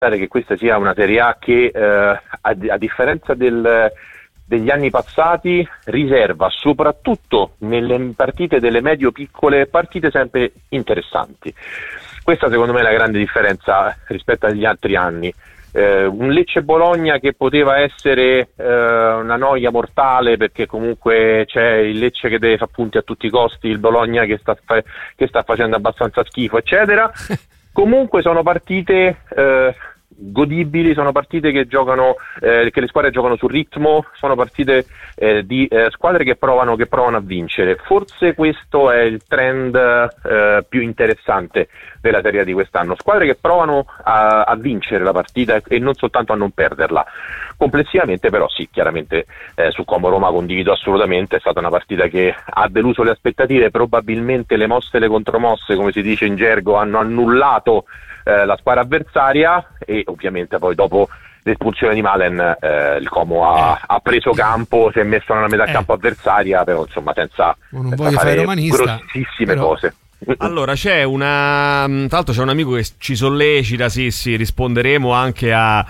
che questa sia una Serie A che a differenza degli anni passati riserva soprattutto nelle partite delle medio-piccole partite sempre interessanti. Questa secondo me è la grande differenza rispetto agli altri anni. Un Lecce-Bologna che poteva essere una noia mortale, perché comunque c'è il Lecce che deve fare punti a tutti i costi, il Bologna che sta facendo abbastanza schifo, eccetera. Comunque sono partite godibili, sono partite che giocano, che le squadre giocano sul ritmo, sono partite di squadre che provano a vincere. Forse questo è il trend più interessante della Serie A di quest'anno, squadre che provano a vincere la partita e non soltanto a non perderla. Complessivamente però sì, chiaramente su Como Roma condivido assolutamente, è stata una partita che ha deluso le aspettative, probabilmente le mosse e le contromosse, come si dice in gergo, hanno annullato la squadra avversaria, e ovviamente poi dopo l'espulsione di Malen il Como ha preso campo, si è messo nella metà campo avversaria, però insomma senza fare grossissime cose. Allora c'è tra l'altro c'è un amico che ci sollecita, sì, risponderemo anche a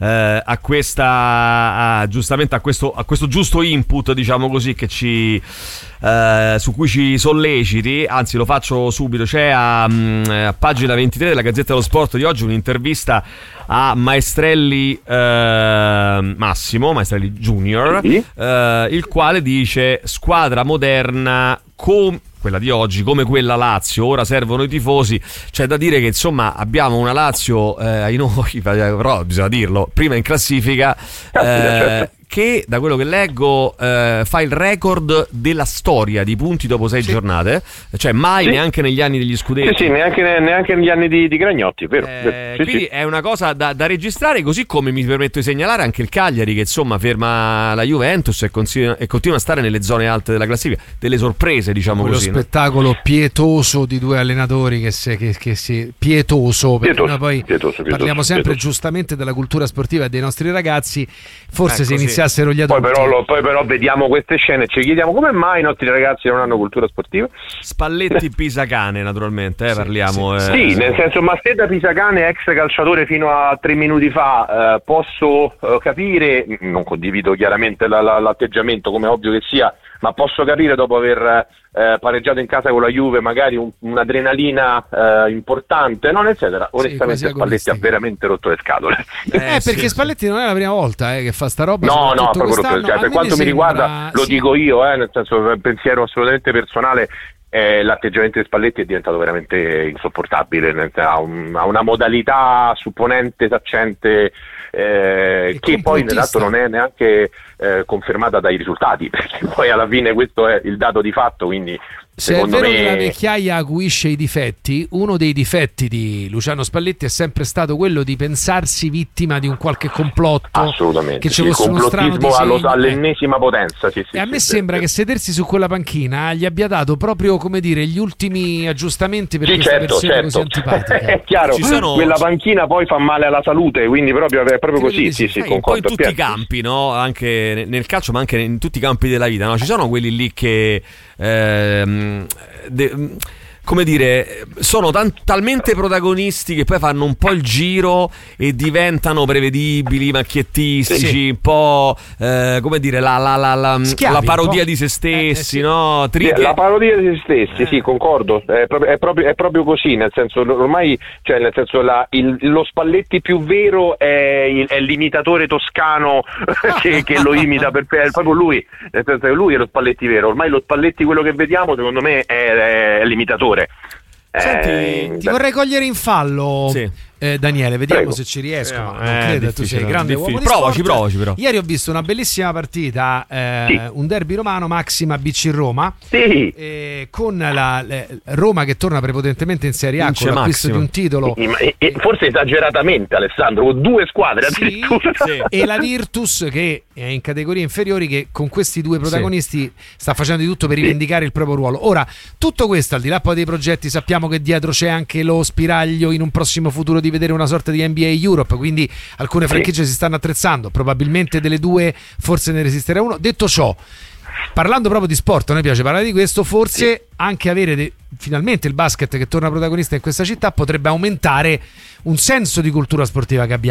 questa giustamente a questo giusto input, diciamo così, che su cui ci solleciti. Anzi, lo faccio subito. C'è a pagina 23 della Gazzetta dello Sport di oggi un'intervista a Massimo Maestrelli Junior, il quale dice: squadra moderna quella di oggi, come quella Lazio, ora servono i tifosi. C'è da dire che insomma abbiamo una Lazio ai noi, però bisogna dirlo, prima in classifica, che da quello che leggo fa il record della storia di punti dopo 6 giornate, cioè mai neanche negli anni degli scudetti. Sì, neanche negli anni di Gragnotti, vero? Quindi è una cosa da registrare, così come mi permetto di segnalare anche il Cagliari, che insomma ferma la Juventus e continua a stare nelle zone alte della classifica. Delle sorprese, diciamo così. Lo spettacolo pietoso di due allenatori che pietoso, perché noi poi parliamo sempre giustamente della cultura sportiva e dei nostri ragazzi. Forse se iniziassero gli adulti. Poi però vediamo queste scene e ci chiediamo come mai i nostri ragazzi non hanno cultura sportiva. Spalletti Pisacane, naturalmente, parliamo. Sì, nel senso, ma se da Pisacane, ex calciatore fino a 3 minuti fa, posso capire, non condivido chiaramente l'atteggiamento, come è ovvio che sia, ma posso capire dopo aver pareggiato in casa con la Juve magari un'adrenalina importante, no? Eccetera. Onestamente Spalletti ha veramente rotto le scatole. Perché Spalletti non è la prima volta che fa sta roba. No, proprio rotto le scatole. Per quanto mi riguarda, lo dico io, nel senso, pensiero assolutamente personale. L'atteggiamento di Spalletti è diventato veramente insopportabile, ha una modalità supponente, saccente, che poi nell'atto non è neanche confermata dai risultati, perché poi alla fine questo è il dato di fatto, quindi se è vero che la vecchiaia acuisce i difetti, uno dei difetti di Luciano Spalletti è sempre stato quello di pensarsi vittima di un qualche complotto. Assolutamente, che ci fosse uno strano disegno all'ennesima potenza. E a me sembra che sedersi su quella panchina gli abbia dato proprio, come dire, gli ultimi aggiustamenti per questa versione così antipatica. È chiaro, quella panchina poi fa male alla salute, quindi è proprio così. Sì, concordo. Poi in tutti i campi, no? Anche nel calcio, ma anche in tutti i campi della vita, no? Ci sono quelli lì che come dire, sono talmente protagonisti che poi fanno un po' il giro e diventano prevedibili, macchiettistici, un po' come dire la parodia di se stessi, no? La parodia di se stessi, sì, concordo, è proprio così, nel senso, ormai, cioè nel senso lo Spalletti più vero è l'imitatore toscano che lo imita, è proprio lui, nel senso che lui è lo Spalletti vero. Ormai lo Spalletti, quello che vediamo, secondo me è l'imitatore. Senti, ti vorrei cogliere in fallo, Daniele, vediamo se ci riesco. Ma non credo, tu sei grande uomo di provaci però. Ieri ho visto una bellissima partita, un derby romano, Maxima BC Roma, con la Roma che torna prepotentemente in Serie A con l'acquisto di un titolo, forse esageratamente, Alessandro, con 2 squadre addirittura. E la Virtus, che è in categorie inferiori, che con questi 2 protagonisti sta facendo di tutto per rivendicare il proprio ruolo. Ora, tutto questo, al di là poi dei progetti, sappiamo che dietro c'è anche lo spiraglio in un prossimo futuro di vedere una sorta di NBA Europe, quindi alcune franchigie si stanno attrezzando, probabilmente delle 2 forse ne resisterà uno. Detto ciò, parlando proprio di sport, a noi piace parlare di questo, forse anche avere finalmente il basket che torna protagonista in questa città potrebbe aumentare un senso di cultura sportiva che abbiamo.